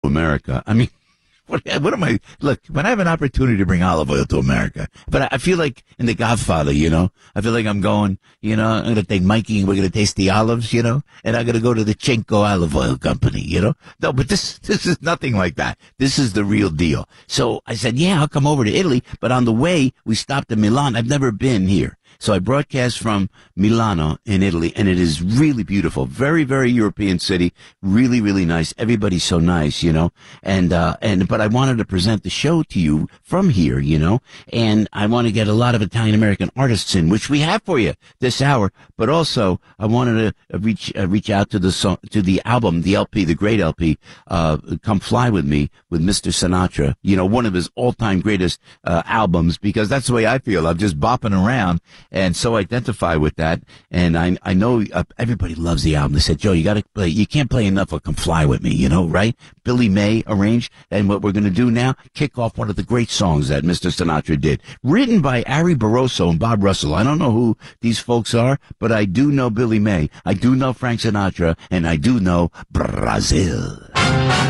America. I mean, what am I? Look, when I have an opportunity to bring olive oil to America, but I feel like in The Godfather, I feel like I'm going, I'm going to take Mikey and we're going to taste the olives, and I'm going to go to the Chenko Olive Oil Company, No, but this is nothing like that. This is the real deal. So I said, yeah, I'll come over to Italy, but on the way, we stopped in Milan. I've never been here. So I broadcast from Milano in Italy, and it is really beautiful. Very, very European city. Really, really nice. Everybody's so nice, but I wanted to present the show to you from here, and I want to get a lot of Italian American artists in, which we have for you this hour. But also, I wanted to reach out to the album, the LP, the great LP, Come Fly With Me with Mr. Sinatra, one of his all-time greatest albums, because that's the way I feel. I'm just bopping around and so identify with that. And I know everybody loves the album. They said, Joe, you can't play enough of Come Fly With Me, right? Billy May arranged. And what we're going to do now, kick off one of the great songs that Mr. Sinatra did, written by Ari Barroso and Bob Russell. I don't know who these folks are, but I do know Billy May. I do know Frank Sinatra, and I do know Brazil.